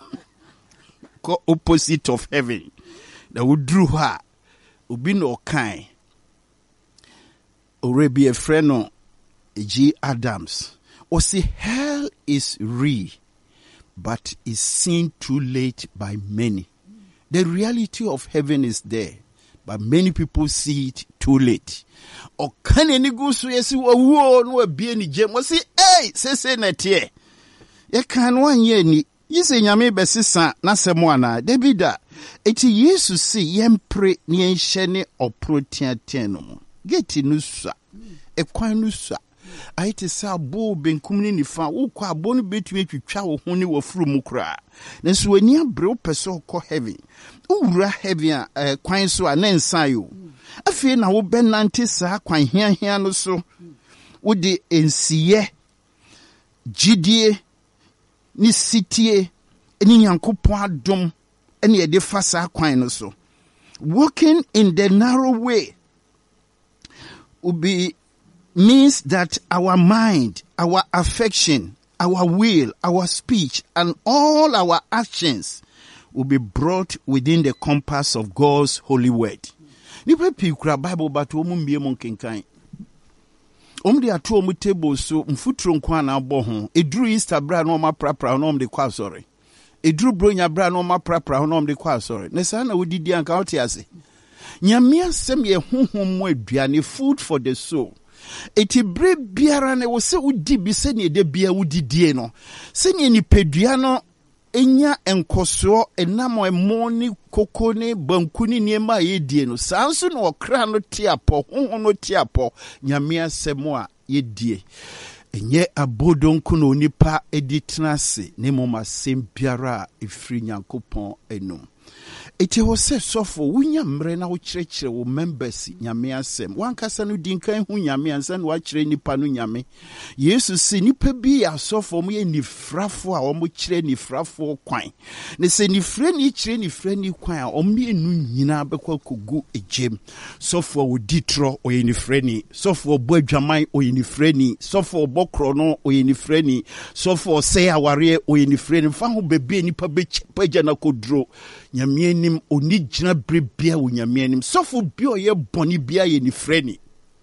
opposite of heaven. The would drew her, Ubino kind. already a friend of G. Adams. Or say hell is real, but is seen too late by many. The reality of heaven is there, but many people see it too late. Or can any go so yes, whoa, no, be any gem? Was say, hey, say, say, net ye. Ye can one year ni, ye say, Yame Bessisa, Nasamoana, Debida. Eti Yesu si yempre ni enshene oprotia tenum. Get inusa. E kwa inusa. Aite sa bo benkum ni nifa wo kwa bo no betumi twitwa wo ho ni wafuru mu kra. Nanso wani abre wo pese okọ heaven. Owura heaven a eh, kwan so a na nsan yo. Afie na wo benante sa kwan hia hia no so. Wo de ensiye gidie ni sitie ni Nyankopon adom ene ye de fa sa kwan no so. Walking in the narrow way will be means that our mind, our affection, our will, our speech, and all our actions will be brought within the compass of God's holy word. Nipa pikura Bible but omu mbie mo kenkan. Omu de ato omu table so mfuturo nkwa na abo ho. Eduru Easter bra na oma prapra na omu de kwa sorry. Eduru bronya bra na oma prapra na omu de kwa sorry. Ne sa na odidi anka ote ase. Nyame asem ye honhom mo aduane, food for the soul. Eti bre biara ne wo se udi bi se ne de bia udidie no se ne ni pedua no enya enkoso enamo emo ni koko ni banku ni niema ye die no sanso no okra no tiapo honhom no tiapo nyame asemo a ye die enye abodonku no nipa editrase ne moma sem biara efri Nyankopon enum. Eti ho se sofo wunya mre na wo kirekire wo members nyame asem wankasa no dinkan hu nyame ansa na wa kire nipa no nyame. Yesu si nipa bi asofo mo ye nifrafo a wo mo kire nifrafo kwan ne se nifre ni kire nifre ni kwan a omo enu nyina bekwa kogu ejem. Sofo wo ditro o ye nifre ni, sofo bo adwaman o ye nifre ni, sofo bokro no o ye nifre ni, sofo se aware o ye nifre ni. Fa ho bebe nipa be pagya na kodro nyame nim oni gina brebia wo nyame nim. Sofo bi o ye boni bia ye nifre ni.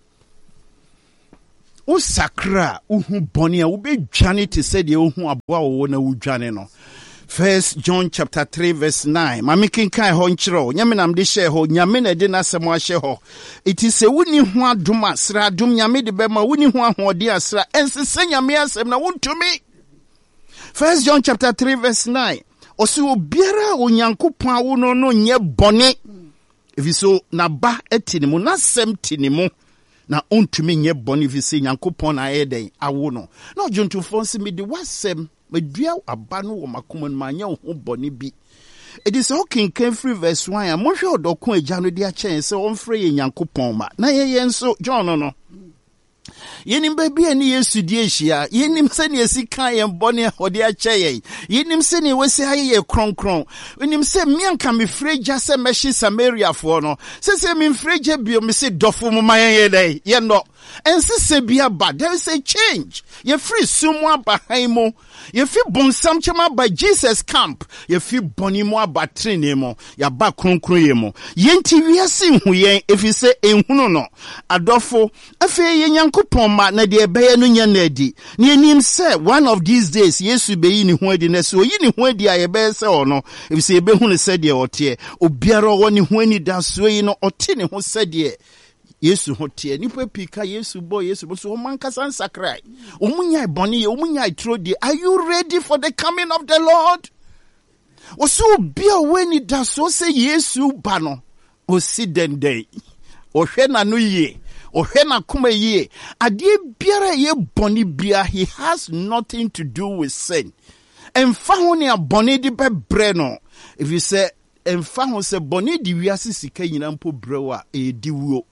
O sakra uhu boni a wo be dwane te se de uhu aboa wo na wo dwane no. First John chapter three verse nine. Mami kinkan ho nkyero. Nyame nam de hye ho, nyame na de nasem a hye ho. It is a wuni ho adom asra adom nyame de be ma wuni ho ahode asra. Ensese nyame asem na wontumi. First John chapter three verse nine. Osi obiara onyankopon awo no no nye bone. Efiso na ba etinimu na sem tinimu. Na ontumi nye bone efise nyankopon na eden awo no. Na ojonto fonse me de wasem medua abano wo makoma no manya ho bone bi. It is okay in free verse one. I'm not sure dokun eja no dia chen se on free nyankopon ma. Na ye ye nso John no no. Yenim baby ani Yesu die hia. Yenim se ne esi kan ye bone hode a che ye. Yenim se ne wesi haye ye kronkron. Yenim se me anka me freja se meshi Samaria fo no. Se se me freja bio me se dofo mo ma ye dey. Ye no. Ense se bia ba there is a change. Ye free sumo abahan mo. Ye fi bonsam chema by Jesus camp. Ye fi boni mo abatrene mo. Ya ba kronkron ye mo. Ye nti wiase hu yen efi se enhunu no. Adofo afi ye nyankopon ma na de ebeye no nya na adi. Ne enim se one of these days Yesu be yi ni ho adi na se oyi ni ho adi a ye be se ono. Efi se ebe hu ne se de ote. Obiara wo ni ho ani da so yi no ote ne ho se de Yesu hotie nipa pika Yesu boy Yesu bo so mankasa nsakrai omunya boni omunya itrodi. Are you ready for the coming of the Lord? Oso bia weni da so say Yesu ba no osi dende ohwe na no ye ohwe na kuma ye ade biara ye boni bia he has nothing to do with sin. Emfa ho ne aboni di bebre no. If you say emfa ho se boni di wiase sika nyina mpo brewa e di wuo.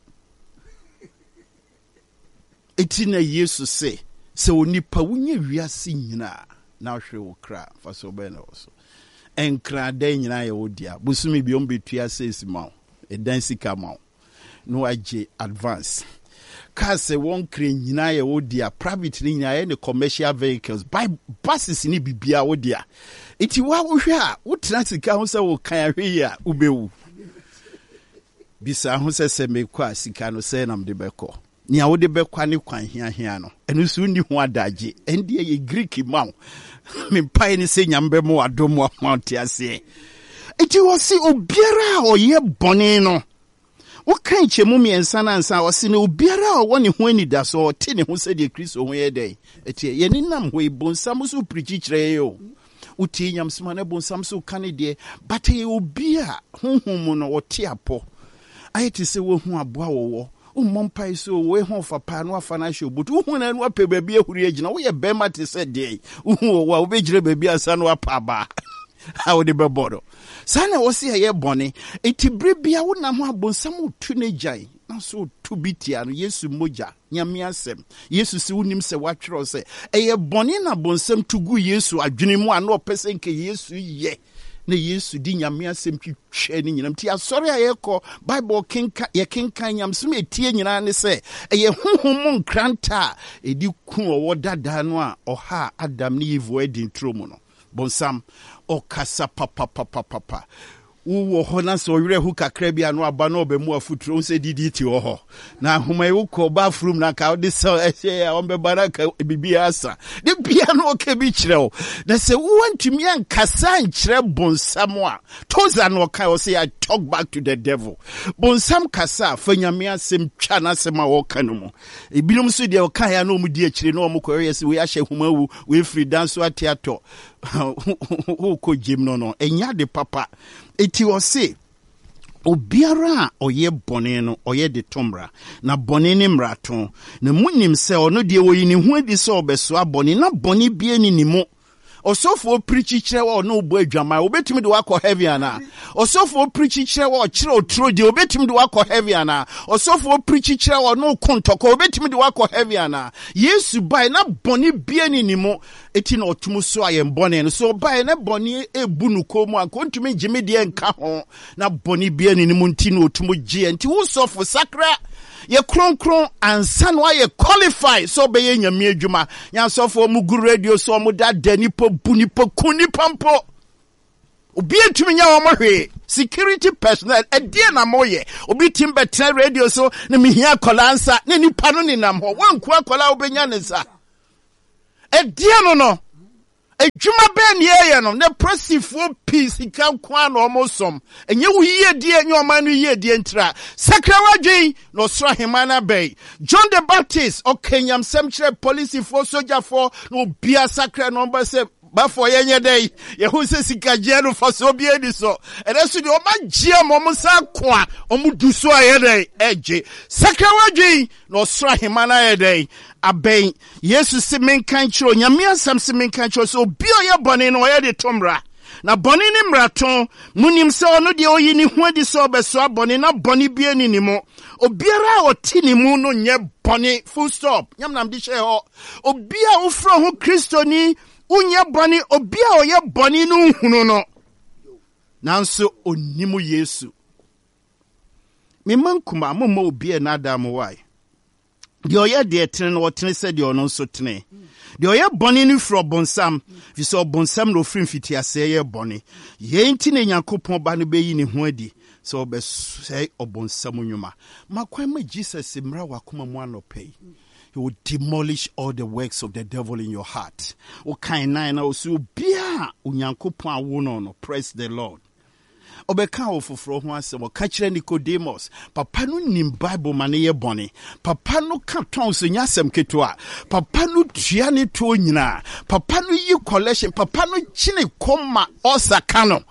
Etina Yesu se se onipa wunye wiase nyina na hwe wo kra fa so be na so enkra da nyina ye wodia busumi bi ombetua sesi ma e dan sika ma no age advance ka se won kra nyina ye wodia private nyina ye ne commercial vehicles by buses ni bibia wodia eti wa wo hwe a wo tena sika ho se wo kan hwe ya ubewu bisa ho se se mekwa sika no se nam de beko Nia wo de be kwa ne kwan hia hia no. Enu so ni ho adaje. Endi ye Greek ma wo. Me pai ni se nyambe mo adom mo ase. Eti wo si obiara oye bone no. Wo kan chemu miensa na nsa wo si ne obiara wo ne ho anida so te ne ho se de Kristo ho ye dai. Eti ye ni nam ho ibonsam so preach kire yo. Uti nyam sima ne bonsam so kan de but ye obia honhom no wo te apo. Ayeti se wo hu aboa wo. Umompai so we ho fa pa no afa na hwe but uhu na no apɛ baabi ahuri agina wo ye bema te se de uhu wa wo begire baabi asa no apa ba ha wo de bebodo sana wo se ye bone etibire bia wo na ho abonsam tu ne gai na so tu bitia no Yesu moja nyame asem Yesu se wonim se watwero se eye bone na bonsam tugu Yesu adwene mu ana opese nke Yesu ye na Yesu di nyame asem twitwe ni nyinam ti asori ayeko Bible kenka ye kenka nyam so metie nyina ne se eye honhom nkranta edi ku owo dada no a oha Adam ni Eve edin tromu no bonsam okasa papa papa papa wo ho na so were hu kakra bia no aba no obemu afuturo se didi ti ho na homa e wo ba frum na ka de so ehye ya ombe baraka bibia asa de bia no ka bi kireo na se wo antumi ankasa nkire bonsam a toza no ka o say I talk back to the devil bonsam kasa fanyame asem twa na asem a wo ka no mo e binom so de o ka ya no mu di akire no mo koye se we ahye homa wu we free dance atiato wo ko jim no no enya de papa eti o se obiara oye bone no oye de tomra na bone ni mrato na munim se ono de wo yini hu adi se obeso abone na bone bia ni nimo osofo preach kire wo no obo adwama obetimi de wakọ heavy ana osofo preach kire wo kire otro de obetimi de wakọ heavy ana osofo preach kire wo no kontoko obetimi de wakọ heavy ana Yesu bai na bone bia ni nimo eti na otumu so ayem bone no so bai na bone ebu nu komu akontumi gime de enka ho na bone bia ni nimo nti na otumu gie nti wo sofo sakra ye kron kron ansa no ye qualify so be ye nyame adwuma nya sofo mu gu radio so mu da dani po buni po kuni pampo obi etumi nya wo hwe security personnel edie na moye obi tim betre radio so na mihia kolansa na nipa no ninam ho wanku akola obenya ne sa edie no no ejuma ben ye no na prosifo peace kan kwa na omosom enye wo yie die enye oman no yie die ntra sakrawadwen no sra hemana bay John the Baptist okenyam semchre police for soldier for no bia sakra no ba se ba for yenye dey ye hu se sikaje no for so bia di so eresu de o ma gie mo mo sa kwa o mu du so aye dey eje sakrawadwen no sra hemana ye dey aben Yesu se menkan chiro nyame asam se menkan chiro so bi oye bone no oye de tomra na bone ni mraton munim se ono de oyi ni hu adi so obeso bone na bone bia ni ni mo obiara oti ni mu no nye bone full stop nyam nam di she ho obia ofro ho Kristo ni unye bone obia oye bone no hunu no nanso onimu Yesu me mankuma mo obia na adam why de oye de tene no tene se de ono so tene de oye bone ni fro bonsam fi so bonsam no frim fiti ase ye bone ye nti ne Yakobon ba no beyi ne ho adi so be say obonsam nwuma makwan ma Jesus mra wakoma mu anopai he will demolish all the works of the devil in your heart o kan nine na o so bia Yakobon awo no no praise the Lord obeka ofoforo ho asem ka kire Nicodemus papa no nim Bible ma ne ye bone papa no ka ton so nyasem ketua papa no tua ne to nyina papa no yi collection papa no chine koma osaka no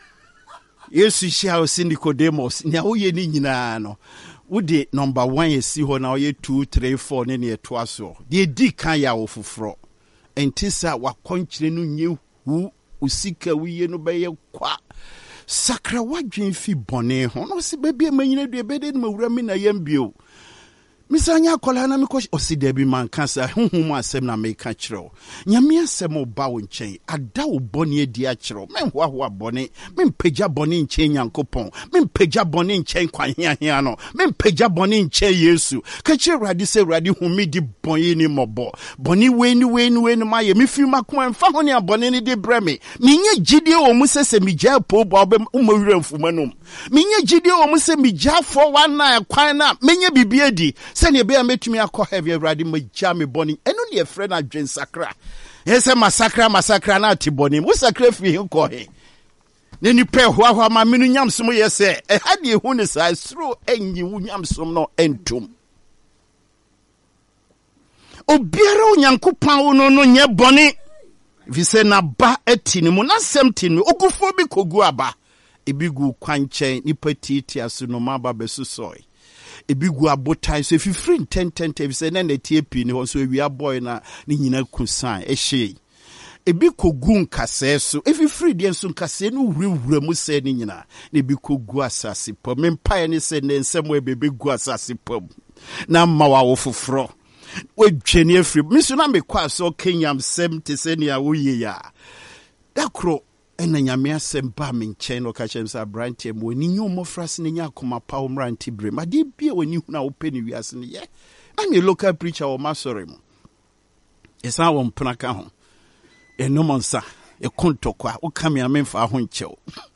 Yesu shia o Nicodemus nya wo ye ni nyina no wode number one ye si ho na ye two three four ne ne to aso de di kan ya ofoforo entisa wakonkyire no nye hu usika wiye no be ye kwa sakra wadwen fi bone ho no se bebia manyina du ebede no mawura mi na yambio misanya akola na meko osida bi mankasa honhom asem na meka kire nyame asem oba wo nchen ada wo bone adi a kire menho ho bone mempagya bone nchen Yakobon mempagya bone nchen kwahia hia no mempagya bone nchen Yesu ka kire radi se radi humi di bone ni mobo bone we ni we ni we ni ma ye mefi makoma mfa ho ne bone ni di breme menye gidie wo mu sese migya po bo obem umawura mfumanum menye gidie wo mu se migya four one nine kwan na menye bibie di Send be a metumi akɔ heavy awurade magya me bɔne ɛno ne yɛfrɛ no adwensakra yɛsɛ masakra masakra na ate bɔne wo sakra firi he kɔ he ne nipa hoahoa ma me no nyamsom yɛ sɛ ɛha de ɛhu ne saa soro anyi wo nyamsom no ɛntom obiara onyankopɔn wo no no nyɛ bɔne fi sɛ naba ati ne mu na sɛm ti no ogufo bi kogu aba ebi gu kwankyɛn nipa tiatia so no ma ba besusoi ebi gu abotan so fifiri ntentente fi sɛ na na tie pi ne ho so ewia boy na ne nyina kusan ehye ebi kogu nkasɛ so efifiri de nso nkasɛ no wurewura mu sɛ ne nyina na ebi kogu asase pɔ mempae ne sɛ ne nsɛm ebebe gu asase pɔ na ma wa wo foforo we dwene afiri miso na mekwa so kenyam sem te se ne awo ye ya dakro ena nyame asem ba me nkyɛn no ka kyem sa brantie mo ni nyu mo frase ne nya akoma pa wo mranti bre ma de bia wani hu na wo pɛ ne wiase ne ye am a local preacher o masore mo esa wo mpena ka ho eno monsa e kontokwa wo ka me amemfa ho nkyɛw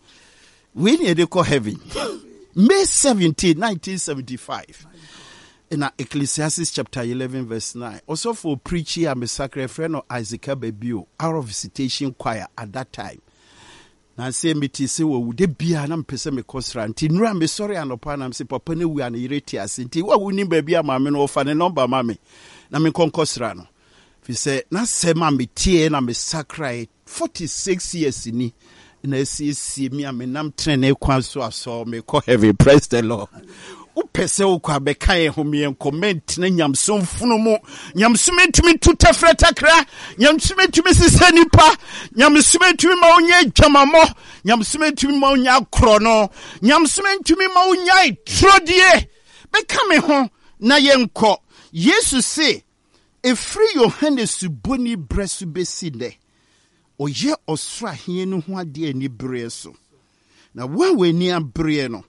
we ne de ko heaven May seventeenth nineteen seventy-five in Ecclesiastes chapter eleven verse nine. Also for preaching I'm a sacred friend of Isaac Babio, our visitation choir at that time. Now say me ti say wo de bia na mpese me kosra nti nura me sorry anopa na mse papa ne wu an ireti ase nti wa wuni baby ama me no fa ne number ma me na me konkosra no fi say na se ma me tie na me sacred forty-six years ni na si si me am nam trene kwan so aso me ko heavy praise the Lord. Upese ukwa beka ye humi en comment na nyamsom funu mu nyamsom tumi tuta freta kra nyamsom tumi sise nipa nyamsom tumi ma onye dwamamo nyamsom tumi ma onye akro no nyamsom tumi ma onye trodie beka me ho na ye nko Yesu se efri Yohanes boni bresu besinde oye osra hie no ho ade ani bre so na wa weni abre no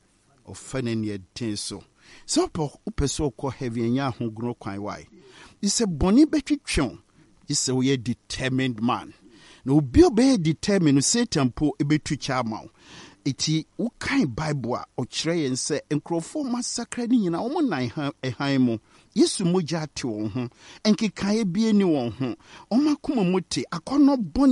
ofane ne den so so po upeso ko heavy nya ho gro kwan why is a boni betwetwon is a we determined man na obi obe determined Satan po ebetu chama eti ukan bible a o kire yen se enkrofo massacre ni nyina wo nan han mu Yesu moja te won ho enkeka e bie ni won ho o makoma mu te akono boni